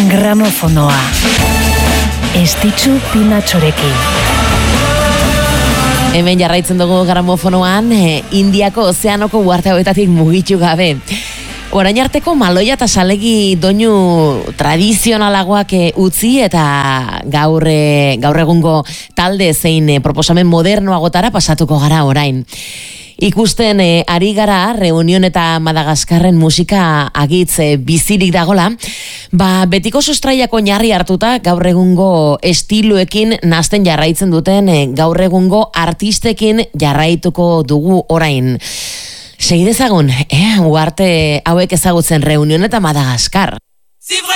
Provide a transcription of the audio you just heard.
Gramofonoa. Estitxu Pinatxorekin. Hemen jarraitzen dugu gramofonoan, Indiako ozeanoko uharte hauetatik mugitu gabe. Orain arteko maloia eta salegi doinu tradizionalagoak utzi eta gaur egungo talde zein proposamen modernoagotara pasatuko gara orain. Ikusten ari gara Reunion eta Madagaskarren musika agitz bizirik dagola, betiko sustraiako oinarri hartuta gaur egungo estiloekin nahasten jarraitzen duten gaur egungo artistekin jarraituko dugu orain. Segi dezagun, uharte hauek ezagutzen Reunion eta Madagaskar.